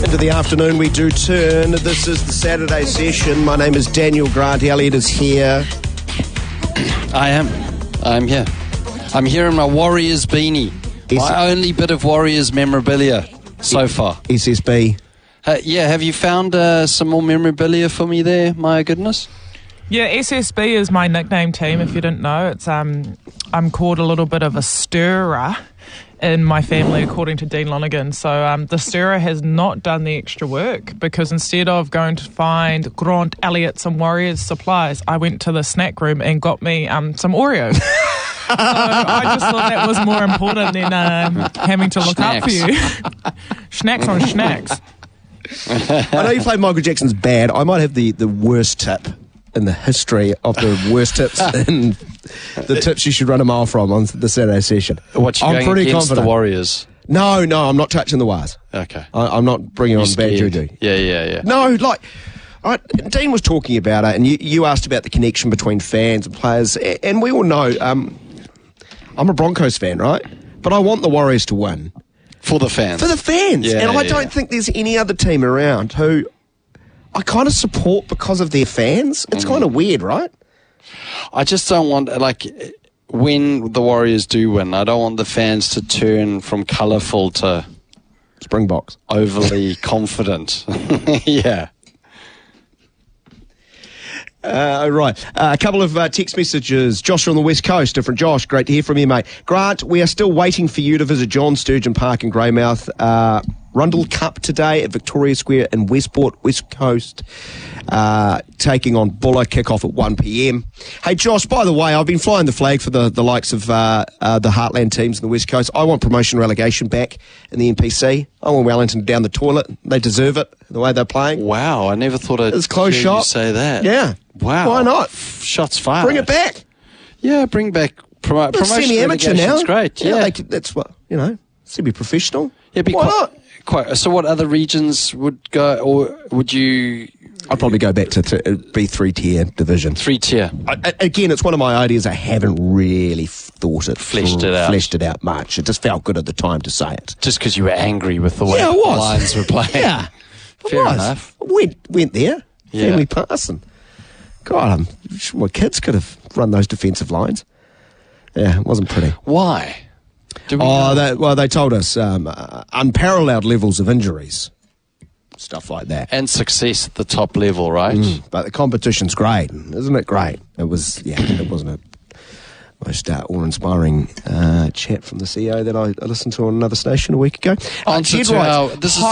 into the afternoon we do turn. This is the Saturday session. My name is Daniel Grant. Elliot is here. I'm here. I'm here in my Warriors beanie. My only bit of Warriors memorabilia so far. SSB. Have you found some more memorabilia for me there, my goodness? Yeah, SSB is my nickname team, if you didn't know. It's I'm called a little bit of a stirrer in my family, according to Dean Lonergan. So the stirrer has not done the extra work, because instead of going to find Grant, Elliot some Warriors supplies, I went to the snack room and got me some Oreos. So I just thought that was more important than having to look up for you. Snacks on snacks. I know you played Michael Jackson's Bad. I might have the worst tip in the history of the worst tips and the tips you should run a mile from on the Saturday session. What, you're going against the Warriors? No, I'm not touching the Wires. Okay. I'm not bringing on bad juju. Yeah. No, Dean was talking about it, and you asked about the connection between fans and players, and we all know I'm a Broncos fan, right? But I want the Warriors to win. For the fans. And I don't think there's any other team around who I kind of support because of their fans. It's kind of weird, right? I just don't want, when the Warriors do win, I don't want the fans to turn from colourful to Springboks. Overly confident. Yeah. Right. A couple of text messages. Josh from the West Coast. Different Josh. Great to hear from you, mate. Grant, we are still waiting for you to visit John Sturgeon Park in Greymouth. Rundle Cup today at Victoria Square in Westport, West Coast. Taking on Buller. Kick-off at 1 p.m. Hey, Josh, by the way, I've been flying the flag for the likes of the Heartland teams in the West Coast. I want promotion relegation back in the NPC. I want Wellington down the toilet. They deserve it, the way they're playing. Wow, I never thought I'd hear you say that. Yeah. Wow. Why not? Shots fired. Bring it back. Yeah, bring back promotion semi-amateur now. It's great. Yeah. That's what, semi-professional. Yeah, Why not? So what other regions would go, or would you... I'd probably go back to be 3-tier division. 3-tier. Again, it's one of my ideas. I haven't really fleshed it out much. It just felt good at the time to say it. Just because you were angry with the way the Lions were playing. Yeah. Fair enough. Went there. Yeah. Family passing. God, I'm sure my kids could have run those defensive lines. Yeah, it wasn't pretty. Why? They told us unparalleled levels of injuries, stuff like that, and success at the top level, right? But the competition's great, isn't it? Great. It was. Yeah, it wasn't a most awe-inspiring chat from the CEO that I listened to on another station a week ago. This is